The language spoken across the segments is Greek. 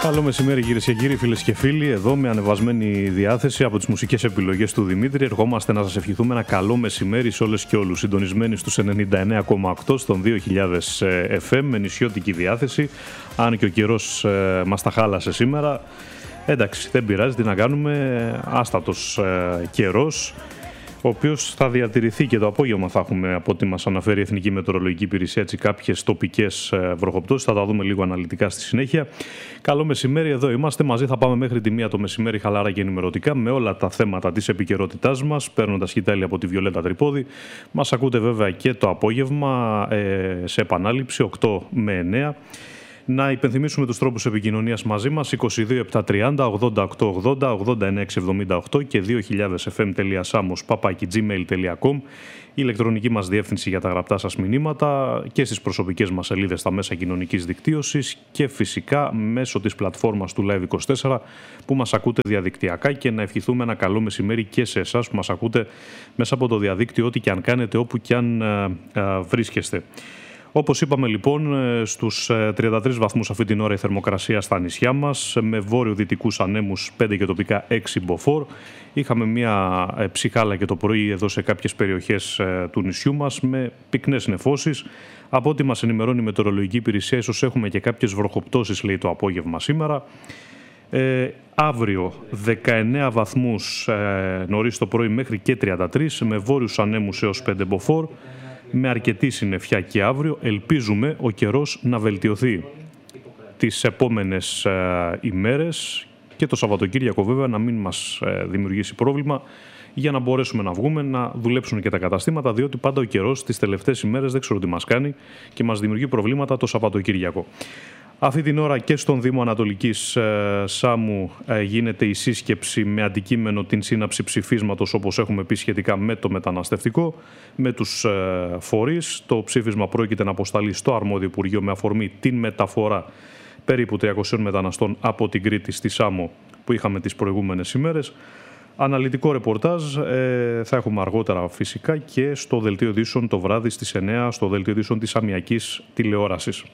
Καλό μεσημέρι κυρίες και κύριοι, φίλες και φίλοι. Εδώ με ανεβασμένη διάθεση από τις μουσικές επιλογές του Δημήτρη ερχόμαστε να σας ευχηθούμε ένα καλό μεσημέρι σε όλες και όλους. Συντονισμένοι στους 99,8 στον 2000 FM με νησιώτικη διάθεση. Αν και ο καιρός μας τα χάλασε σήμερα, εντάξει, δεν πειράζει, τι να κάνουμε, άστατος καιρός, ο οποίος θα διατηρηθεί και το απόγευμα θα έχουμε, από ό,τι μας αναφέρει η Εθνική Μετεωρολογική Υπηρεσία, έτσι, κάποιες τοπικές βροχοπτώσεις. Θα τα δούμε λίγο αναλυτικά στη συνέχεια. Καλό μεσημέρι, εδώ είμαστε μαζί. Θα πάμε μέχρι τη 1 το μεσημέρι, χαλαρά και ενημερωτικά, με όλα τα θέματα της επικαιρότητάς μας, παίρνοντας σκητάλη από τη Βιολέτα Τρυπόδη. Μας ακούτε βέβαια και το απόγευμα σε επανάληψη 8 με 9. Να υπενθυμίσουμε τους τρόπους επικοινωνίας μαζί μας: 22 730 88 80 89 78 και 2000fm.samos@gmail.com, η ηλεκτρονική μας διεύθυνση για τα γραπτά σας μηνύματα, και στις προσωπικές μας σελίδες στα μέσα κοινωνικής δικτύωσης και φυσικά μέσω της πλατφόρμας του Live24 που μας ακούτε διαδικτυακά. Και να ευχηθούμε ένα καλό μεσημέρι και σε εσάς που μας ακούτε μέσα από το διαδίκτυο, ό,τι και αν κάνετε, όπου και αν βρίσκεστε. Όπως είπαμε λοιπόν, στους 33 βαθμούς αυτή την ώρα η θερμοκρασία στα νησιά μας, με βόρειο-δυτικούς ανέμους 5 και τοπικά 6 μποφόρ. Είχαμε μια ψυχάλα και το πρωί εδώ σε κάποιες περιοχές του νησιού μας με πυκνές νεφώσεις. Από ό,τι μας ενημερώνει η Μετεωρολογική Υπηρεσία, ίσως έχουμε και κάποιες βροχοπτώσεις, λέει, το απόγευμα σήμερα. Αύριο 19 βαθμούς νωρίς το πρωί μέχρι και 33, με βόρειους ανέμους έως 5 μποφόρ. Με αρκετή συννεφιά και αύριο. Ελπίζουμε ο καιρός να βελτιωθεί τις επόμενες ημέρες και το Σαββατοκύριακο βέβαια να μην μας δημιουργήσει πρόβλημα, για να μπορέσουμε να βγούμε, να δουλέψουν και τα καταστήματα, διότι πάντα ο καιρός τις τελευταίες ημέρες δεν ξέρω τι μας κάνει και μας δημιουργεί προβλήματα το Σαββατοκύριακο. Αυτή την ώρα και στον Δήμο Ανατολικής Σάμου γίνεται η σύσκεψη με αντικείμενο την σύναψη ψηφίσματος, όπως έχουμε πει, σχετικά με το μεταναστευτικό, με τους φορείς. Το ψήφισμα πρόκειται να αποσταλεί στο αρμόδιο Υπουργείο με αφορμή την μεταφορά περίπου 300 μεταναστών από την Κρήτη στη Σάμο που είχαμε τις προηγούμενες ημέρες. Αναλυτικό ρεπορτάζ θα έχουμε αργότερα φυσικά και στο Δελτίο Ειδήσεων το βράδυ στις 9, στο Δελτίο Ειδήσεων της Αμιακής Τηλεόρασης.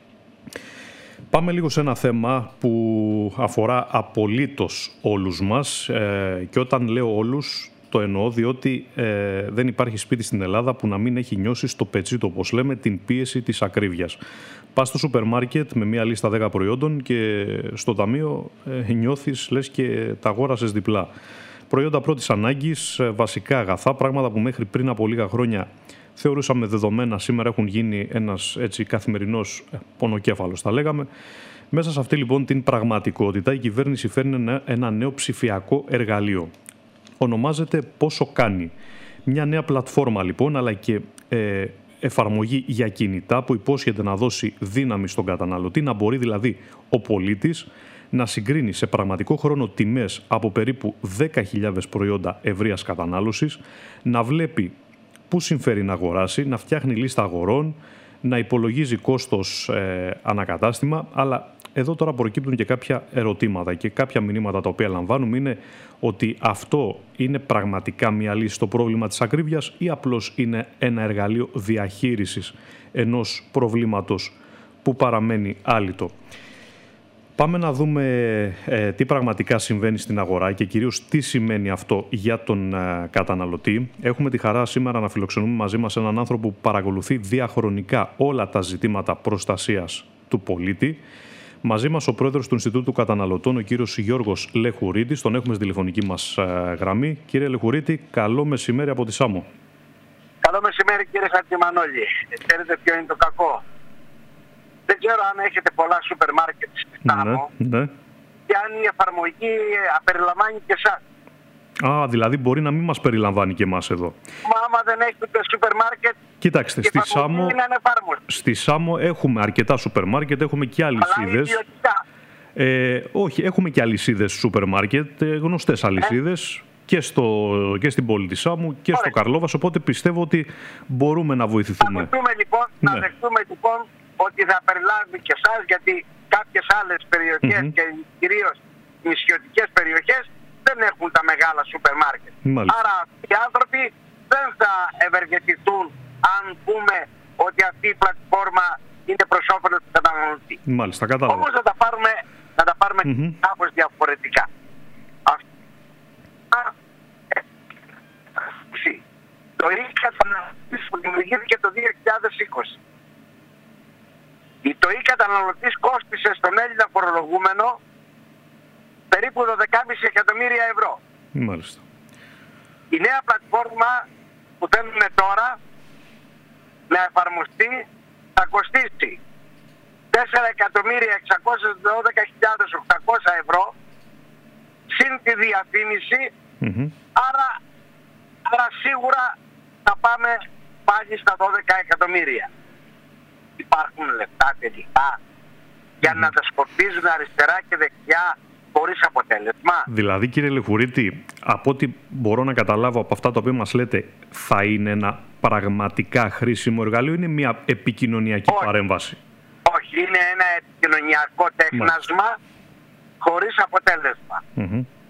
Πάμε λίγο σε ένα θέμα που αφορά απολύτως όλους μας, και όταν λέω όλους το εννοώ διότι δεν υπάρχει σπίτι στην Ελλάδα που να μην έχει νιώσει στο πετσί του, όπως λέμε, την πίεση της ακρίβειας. Πας στο σούπερ μάρκετ με μια λίστα 10 προϊόντων και στο ταμείο νιώθεις λες και τα αγόρασες διπλά. Προϊόντα πρώτης ανάγκης, βασικά αγαθά, πράγματα που μέχρι πριν από λίγα χρόνια θεωρούσαμε δεδομένα, σήμερα έχουν γίνει ένας έτσι καθημερινός πονοκέφαλος, θα λέγαμε. Μέσα σε αυτή λοιπόν την πραγματικότητα η κυβέρνηση φέρνει ένα νέο ψηφιακό εργαλείο. Ονομάζεται Πόσο Κάνει. Μια νέα πλατφόρμα λοιπόν, αλλά και εφαρμογή για κινητά που υπόσχεται να δώσει δύναμη στον καταναλωτή, να μπορεί δηλαδή ο πολίτης να συγκρίνει σε πραγματικό χρόνο τιμές από περίπου 10.000 προϊόντα ευρείας κατανάλωσης, να βλέπει πού συμφέρει να αγοράσει, να φτιάχνει λίστα αγορών, να υπολογίζει κόστος ανακατάστημα. Αλλά εδώ τώρα προκύπτουν και κάποια ερωτήματα και κάποια μηνύματα τα οποία λαμβάνουμε είναι ότι αυτό είναι πραγματικά μια λύση στο πρόβλημα της ακρίβειας ή απλώς είναι ένα εργαλείο διαχείρισης ενός προβλήματος που παραμένει άλυτο. Πάμε να δούμε τι πραγματικά συμβαίνει στην αγορά και κυρίως τι σημαίνει αυτό για τον καταναλωτή. Έχουμε τη χαρά σήμερα να φιλοξενούμε μαζί μας έναν άνθρωπο που παρακολουθεί διαχρονικά όλα τα ζητήματα προστασίας του πολίτη. Μαζί μας ο πρόεδρος του Ινστιτούτου Καταναλωτών, ο κύριος Γιώργος Λεχουρίτης. Τον έχουμε στη τηλεφωνική μας γραμμή. Κύριε Λεχουρίτη, καλό μεσημέρι από τη Σάμο. Καλό μεσημέρι κύριε Χατζημανόλη. Ξέρετε ποιο είναι το κακό? Δεν ξέρω αν έχετε πολλά σούπερ μάρκετ στη Σάμο, ναι. Και αν η εφαρμογή περιλαμβάνει και εσάς. Δηλαδή μπορεί να μην μας περιλαμβάνει και εμάς εδώ. Μα άμα δεν έχετε το σούπερ μάρκετ, κοιτάξτε, στη Σάμο έχουμε αρκετά σούπερ μάρκετ, έχουμε και αλυσίδες. Όχι, έχουμε και αλυσίδες σούπερ μάρκετ, γνωστές αλυσίδες. Και στην πόλη της Σάμου και στο Καρλόβας, οπότε πιστεύω ότι μπορούμε να βοηθηθούμε. Να δεχτούμε λοιπόν ότι θα περιλάβει και εσάς, γιατί κάποιες άλλες περιοχές και κυρίως νησιωτικές περιοχές δεν έχουν τα μεγάλα σούπερ μάρκετ. Άρα οι άνθρωποι δεν θα ευεργετηθούν αν πούμε ότι αυτή η πλατφόρμα είναι προς όφελος του καταναλωτή. Μάλιστα, κατάλαβα. Όμως να τα πάρουμε κάπως διαφορετικά. Το e-καταναλωτής που δημιουργήθηκε το 2020. Το e-καταναλωτής κόστισε στον Έλληνα φορολογούμενο περίπου 12,5 εκατομμύρια ευρώ. Μάλιστα. Η νέα πλατφόρμα που θέλουμε τώρα να εφαρμοστεί θα κοστίσει 4.612.800 ευρώ συν τη διαφήμιση, άρα σίγουρα θα πάμε πάλι στα 12 εκατομμύρια. Υπάρχουν λεφτά τελικά για να τα σκορπίζουν αριστερά και δεξιά χωρίς αποτέλεσμα? Δηλαδή, κύριε Λεχουρίτη, από ό,τι μπορώ να καταλάβω από αυτά τα οποία μας λέτε, θα είναι ένα πραγματικά χρήσιμο εργαλείο, είναι μια επικοινωνιακή παρέμβαση? Όχι, είναι ένα επικοινωνιακό τέχνασμα χωρίς αποτέλεσμα.